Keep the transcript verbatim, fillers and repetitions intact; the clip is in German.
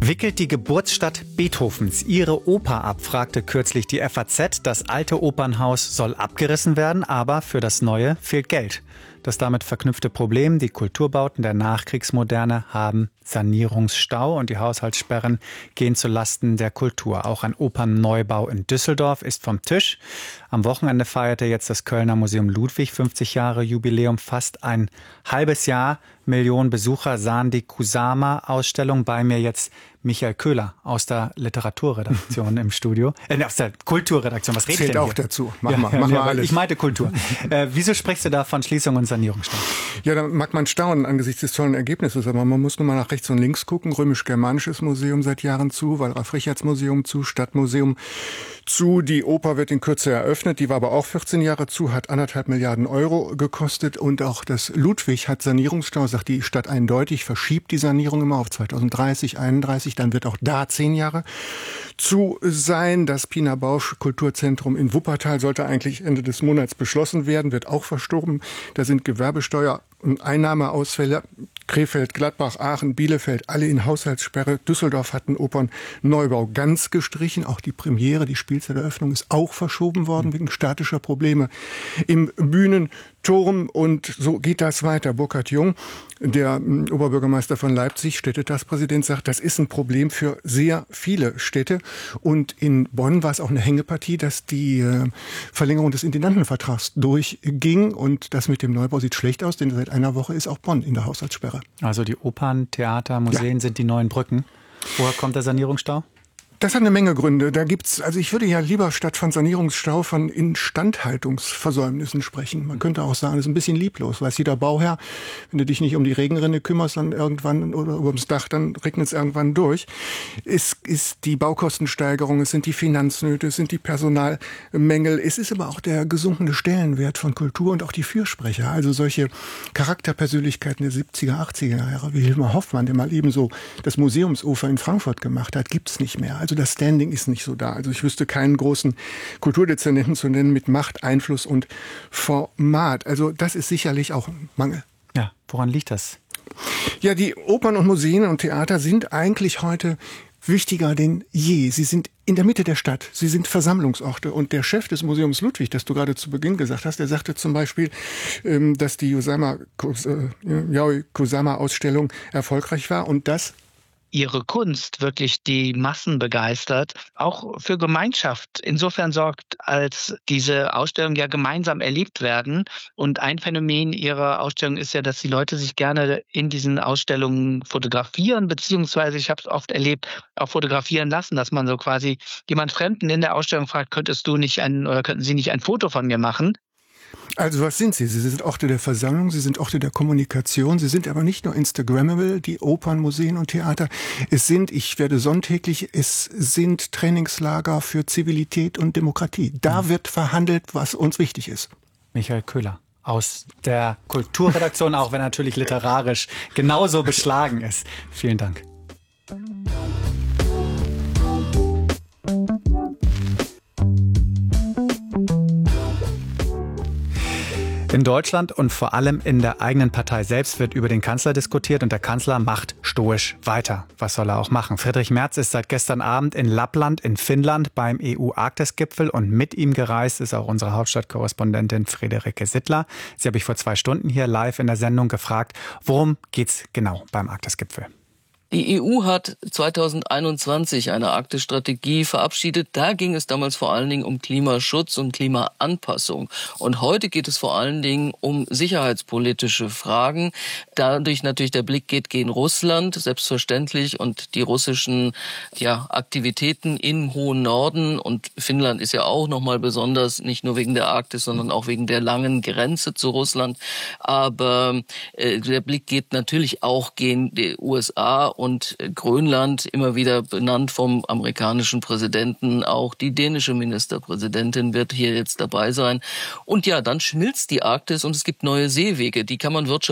Wickelt die Geburtsstadt Beethovens ihre Oper ab, fragte kürzlich die F A Z. Das alte Opernhaus soll abgerissen werden, aber für das neue fehlt Geld. Das damit verknüpfte Problem, die Kulturbauten der Nachkriegsmoderne haben Sanierungsstau und die Haushaltssperren gehen zulasten der Kultur. Auch ein Opernneubau in Düsseldorf ist vom Tisch. Am Wochenende feierte jetzt das Kölner Museum Ludwig fünfzig Jahre Jubiläum. Fast ein halbes Jahr. Millionen Besucher sahen die Kusama-Ausstellung. Bei mir jetzt Michael Köhler aus der Literaturredaktion im Studio. Äh, aus der Kulturredaktion. Was redet Zählt denn auch hier? dazu. Mach Ja, mal, ja, mach ja, mal alles. Ich meinte Kultur. äh, wieso sprichst du da von Schließung und Sanierungsstau? Ja, da mag man staunen angesichts des tollen Ergebnisses, aber man muss nur mal nach rechts und links gucken. Römisch-Germanisches Museum seit Jahren zu, Wallraf-Richarts-Museum zu, Stadtmuseum zu. Die Oper wird in Kürze eröffnet, die war aber auch vierzehn Jahre zu, hat anderthalb Milliarden Euro gekostet und auch das Ludwig hat Sanierungsstau, sagt die Stadt eindeutig, verschiebt die Sanierung immer auf zweitausenddreißig, einunddreißig, dann wird auch da zehn Jahre zu sein. Das Pina Bausch Kulturzentrum in Wuppertal sollte eigentlich Ende des Monats beschlossen werden, wird auch verstorben. Da sind Gewerbesteuer und Einnahmeausfälle. Krefeld, Gladbach, Aachen, Bielefeld, alle in Haushaltssperre. Düsseldorf hat einen Opernneubau ganz gestrichen. Auch die Premiere, die Spielzeiteröffnung ist auch verschoben worden wegen statischer Probleme im Bühnenturm. Und so geht das weiter. Burkhard Jung, der Oberbürgermeister von Leipzig, Städtetagspräsident, sagt, das ist ein Problem für sehr viele Städte. Und in Bonn war es auch eine Hängepartie, dass die äh, Verlängerung des Intendantenvertrags durchging. Und das mit dem Neubau sieht schlecht aus, denn seit einer Woche ist auch Bonn in der Haushaltssperre. Also die Opern, Theater, Museen ja. sind die neuen Brücken. Woher kommt der Sanierungsstau? Das hat eine Menge Gründe. Da gibt's, also ich würde ja lieber statt von Sanierungsstau von Instandhaltungsversäumnissen sprechen. Man könnte auch sagen, das ist ein bisschen lieblos. Weiß jeder Bauherr, wenn du dich nicht um die Regenrinne kümmerst, dann irgendwann oder ums Dach, dann regnet es irgendwann durch. Es ist die Baukostensteigerung, es sind die Finanznöte, es sind die Personalmängel. Es ist aber auch der gesunkene Stellenwert von Kultur und auch die Fürsprecher. Also solche Charakterpersönlichkeiten der siebziger, achtziger Jahre, wie Hilmar Hoffmann, der mal eben so das Museumsufer in Frankfurt gemacht hat, gibt's nicht mehr. Also das Standing ist nicht so da. Also ich wüsste keinen großen Kulturdezernenten zu nennen mit Macht, Einfluss und Format. Also das ist sicherlich auch ein Mangel. Ja, woran liegt das? Ja, die Opern und Museen und Theater sind eigentlich heute wichtiger denn je. Sie sind in der Mitte der Stadt. Sie sind Versammlungsorte. Und der Chef des Museums Ludwig, das du gerade zu Beginn gesagt hast, der sagte zum Beispiel, dass die Yayoi Kusama-Ausstellung erfolgreich war und das ihre Kunst wirklich die Massen begeistert, auch für Gemeinschaft insofern sorgt, als diese Ausstellungen ja gemeinsam erlebt werden. Und ein Phänomen ihrer Ausstellung ist ja, dass die Leute sich gerne in diesen Ausstellungen fotografieren, beziehungsweise, ich habe es oft erlebt, auch fotografieren lassen, dass man so quasi jemand Fremden in der Ausstellung fragt, könntest du nicht ein oder könnten Sie nicht ein Foto von mir machen? Also was sind sie? Sie sind Orte der Versammlung, sie sind Orte der Kommunikation, sie sind aber nicht nur Instagrammable, die Opern, Museen und Theater. Es sind, ich werde sonntäglich, es sind Trainingslager für Zivilität und Demokratie. Da mhm. wird verhandelt, was uns wichtig ist. Michael Köhler aus der Kulturredaktion, auch wenn er natürlich literarisch genauso beschlagen ist. Vielen Dank. In Deutschland und vor allem in der eigenen Partei selbst wird über den Kanzler diskutiert und der Kanzler macht stoisch weiter. Was soll er auch machen? Friedrich Merz ist seit gestern Abend in Lappland in Finnland beim E U-Arktis-Gipfel und mit ihm gereist ist auch unsere Hauptstadtkorrespondentin Friederike Sittler. Sie habe ich vor zwei Stunden hier live in der Sendung gefragt, worum geht's genau beim Arktis-Gipfel? Die E U hat zweitausendeinundzwanzig eine Arktisstrategie verabschiedet. Da ging es damals vor allen Dingen um Klimaschutz und Klimaanpassung. Und heute geht es vor allen Dingen um sicherheitspolitische Fragen. Dadurch natürlich der Blick geht gegen Russland, selbstverständlich, und die russischen ja, Aktivitäten im hohen Norden. Und Finnland ist ja auch nochmal besonders, nicht nur wegen der Arktis, sondern auch wegen der langen Grenze zu Russland. Aber äh, der Blick geht natürlich auch gegen die U S A und Grönland, immer wieder benannt vom amerikanischen Präsidenten. Auch die dänische Ministerpräsidentin wird hier jetzt dabei sein. Und ja, dann schmilzt die Arktis und es gibt neue Seewege. Die kann man wirtschaftlich